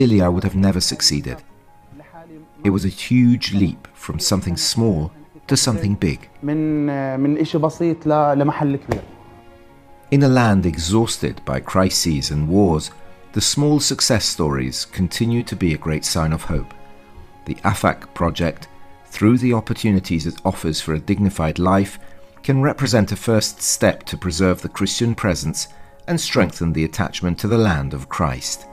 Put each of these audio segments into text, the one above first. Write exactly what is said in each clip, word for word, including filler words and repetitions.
Really, I would have never succeeded. It was a huge leap from something small to something big. In a land exhausted by crises and wars, the small success stories continue to be a great sign of hope. The AFAC project, through the opportunities it offers for a dignified life, can represent a first step to preserve the Christian presence and strengthen the attachment to the land of Christ.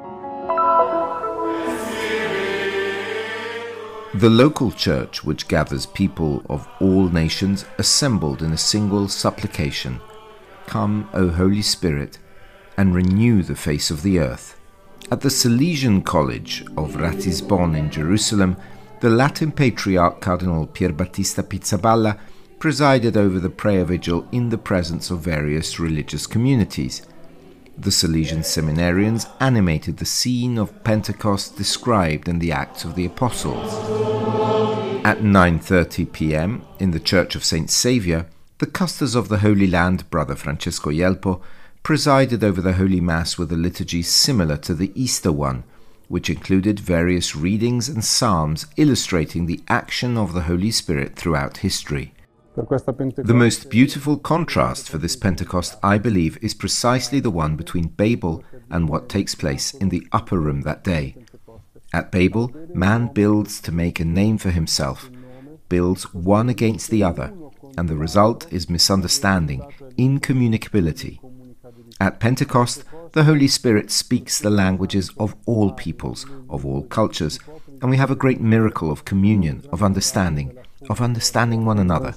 The local church, which gathers people of all nations, assembled in a single supplication, "Come, O Holy Spirit, and renew the face of the earth." At the Salesian College of Ratisbon in Jerusalem, the Latin Patriarch Cardinal Pierbattista Pizzaballa presided over the prayer vigil in the presence of various religious communities. The Salesian seminarians animated the scene of Pentecost described in the Acts of the Apostles. At nine thirty p m in the Church of Saint Saviour, the custers of the Holy Land, Brother Francesco Yelpo, presided over the Holy Mass with a liturgy similar to the Easter one, which included various readings and psalms illustrating the action of the Holy Spirit throughout history. The most beautiful contrast for this Pentecost, I believe, is precisely the one between Babel and what takes place in the upper room that day. At Babel, man builds to make a name for himself, builds one against the other, and the result is misunderstanding, incommunicability. At Pentecost, the Holy Spirit speaks the languages of all peoples, of all cultures, and we have a great miracle of communion, of understanding, of understanding one another.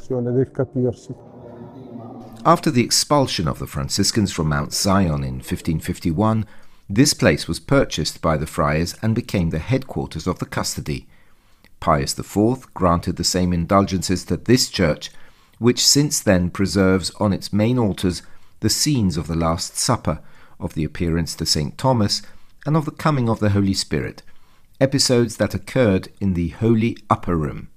After the expulsion of the Franciscans from Mount Zion in fifteen fifty-one, this place was purchased by the friars and became the headquarters of the custody. Pius the Fourth granted the same indulgences to this church, which since then preserves on its main altars the scenes of the Last Supper, of the appearance to Saint Thomas, and of the coming of the Holy Spirit, episodes that occurred in the Holy Upper Room.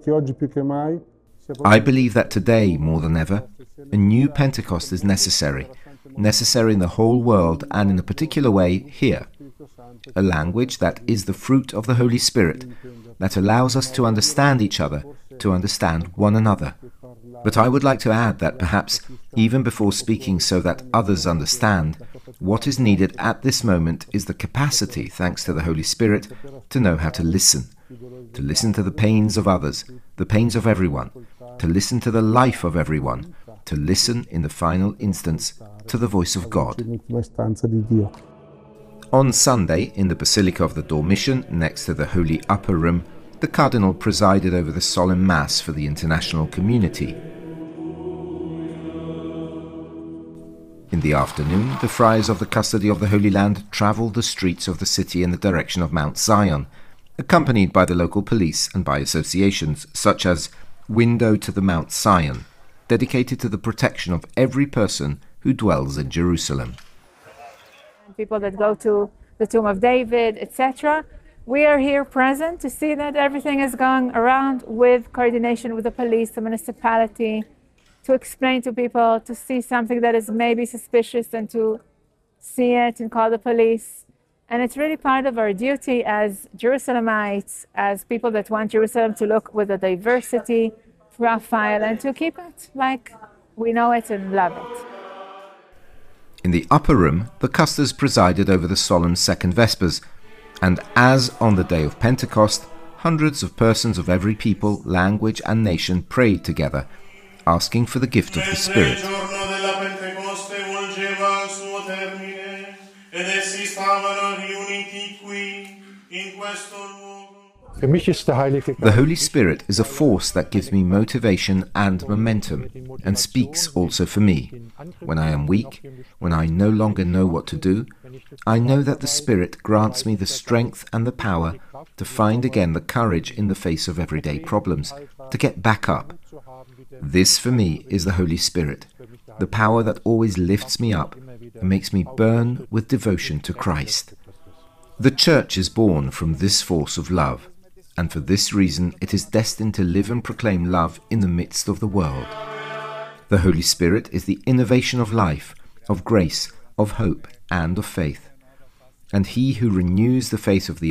I believe that today, more than ever, a new Pentecost is necessary, necessary in the whole world and in a particular way here. A language that is the fruit of the Holy Spirit, that allows us to understand each other, to understand one another. But I would like to add that perhaps, even before speaking so that others understand, what is needed at this moment is the capacity, thanks to the Holy Spirit, to know how to listen. To listen to the pains of others, the pains of everyone, to listen to the life of everyone, to listen, in the final instance, to the voice of God. On Sunday, in the Basilica of the Dormition, next to the Holy Upper Room, the Cardinal presided over the solemn Mass for the international community. In the afternoon, the friars of the custody of the Holy Land travelled the streets of the city in the direction of Mount Zion, accompanied by the local police and by associations such as Window to the Mount Zion, dedicated to the protection of every person who dwells in Jerusalem. People that go to the Tomb of David, et cetera. We are here present to see that everything is going around with coordination with the police, the municipality, to explain to people, to see something that is maybe suspicious and to see it and call the police. And it's really part of our duty as Jerusalemites, as people that want Jerusalem to look with a diversity profile and to keep it like we know it and love it. In the upper room, the custers presided over the solemn Second Vespers, and as on the day of Pentecost, hundreds of persons of every people, language and nation prayed together, asking for the gift of the Spirit. The Holy Spirit is a force that gives me motivation and momentum, and speaks also for me. When I am weak, when I no longer know what to do, I know that the Spirit grants me the strength and the power to find again the courage in the face of everyday problems, to get back up. This for me is the Holy Spirit, the power that always lifts me up and makes me burn with devotion to Christ. The Church is born from this force of love, and for this reason it is destined to live and proclaim love in the midst of the world. The Holy Spirit is the innovation of life, of grace, of hope, and of faith. And he who renews the face of the